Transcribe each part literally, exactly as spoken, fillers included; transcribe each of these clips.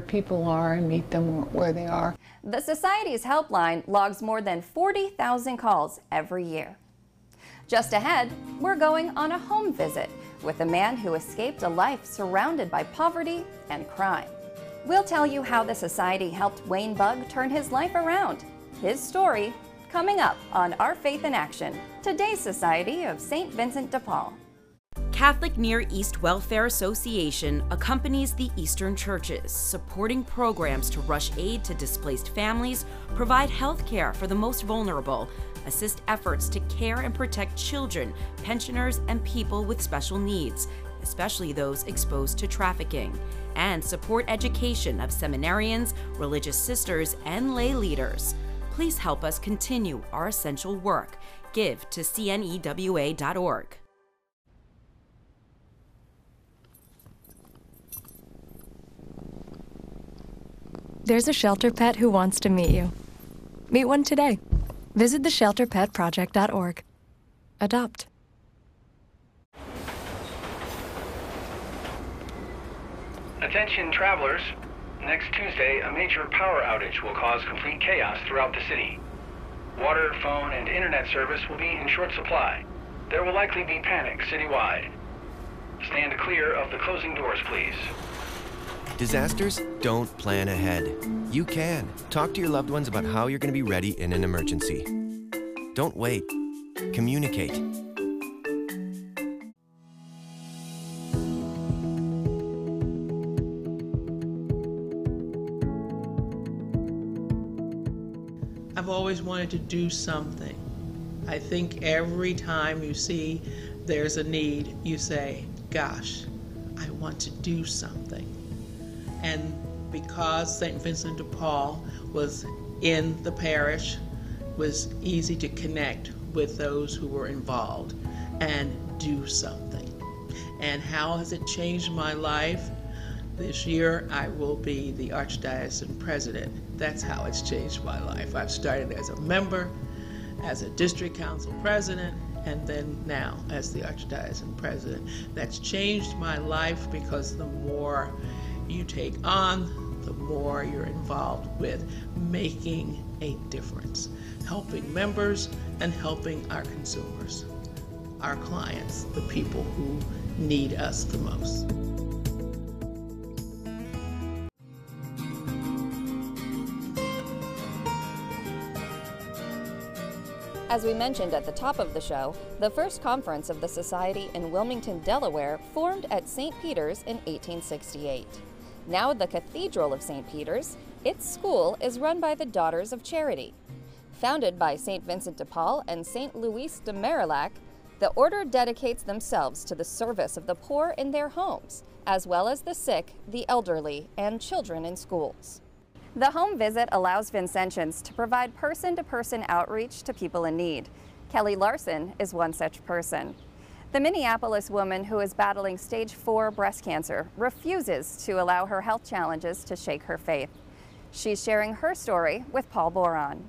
people are and meet them where they are. The Society's helpline logs more than forty thousand calls every year. Just ahead, we're going on a home visit with a man who escaped a life surrounded by poverty and crime. We'll tell you how the Society helped Wayne Bugg turn his life around. His story coming up on Our Faith in Action, today's Society of Saint Vincent de Paul. Catholic Near East Welfare Association accompanies the Eastern churches, supporting programs to rush aid to displaced families, provide health care for the most vulnerable, assist efforts to care and protect children, pensioners, and people with special needs, especially those exposed to trafficking, and support education of seminarians, religious sisters, and lay leaders. Please help us continue our essential work. Give to C N E W A dot org. There's a shelter pet who wants to meet you. Meet one today. Visit the shelter pet project dot org. Adopt. Attention travelers. Next Tuesday, a major power outage will cause complete chaos throughout the city. Water, phone, and internet service will be in short supply. There will likely be panic citywide. Stand clear of the closing doors, please. Disasters don't plan ahead. You can. Talk to your loved ones about how you're going to be ready in an emergency. Don't wait. Communicate. I've always wanted to do something. I think every time you see there's a need, you say, gosh, I want to do something. And because Saint Vincent de Paul was in the parish, it was easy to connect with those who were involved and do something. And how has it changed my life? This year I will be the Archdiocesan President. That's how it's changed my life. I've started as a member, as a district council president, and then now as the Archdiocesan President. That's changed my life because the more you take on, the more you're involved with making a difference, helping members and helping our consumers, our clients, the people who need us the most. As we mentioned at the top of the show, the first conference of the Society in Wilmington, Delaware, formed at Saint Peter's in eighteen sixty-eight. Now the Cathedral of Saint Peter's, its school is run by the Daughters of Charity. Founded by Saint Vincent de Paul and Saint Louis de Marillac, the order dedicates themselves to the service of the poor in their homes, as well as the sick, the elderly, and children in schools. The home visit allows Vincentians to provide person-to-person outreach to people in need. Kelly Larson is one such person. The Minneapolis woman who is battling stage four breast cancer refuses to allow her health challenges to shake her faith. She's sharing her story with Paul Boron.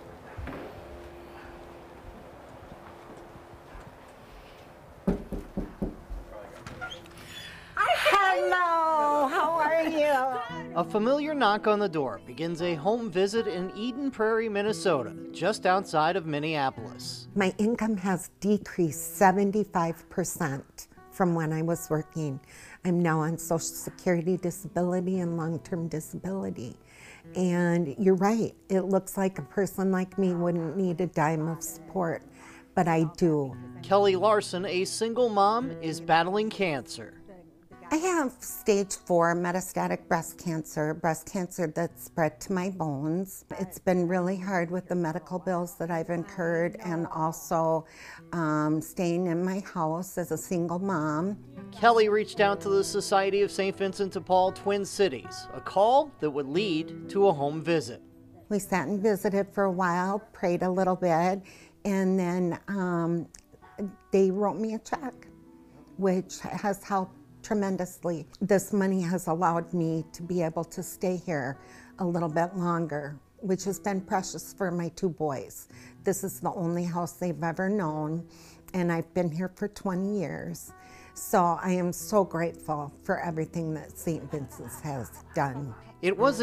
Hello, how are you? A familiar knock on the door begins a home visit in Eden Prairie, Minnesota, just outside of Minneapolis. My income has decreased seventy-five percent from when I was working. I'm now on Social Security disability and long-term disability. And you're right, it looks like a person like me wouldn't need a dime of support, but I do. Kelly Larson, a single mom, is battling cancer. I have stage four metastatic breast cancer, breast cancer that's spread to my bones. It's been really hard with the medical bills that I've incurred and also um, staying in my house as a single mom. Kelly reached out to the Society of Saint Vincent de Paul Twin Cities, a call that would lead to a home visit. We sat and visited for a while, prayed a little bit, and then um, they wrote me a check, which has helped tremendously. This money has allowed me to be able to stay here a little bit longer, which has been precious for my two boys. This is the only house they've ever known, and I've been here for twenty years. So I am so grateful for everything that Saint Vincent's has done. It was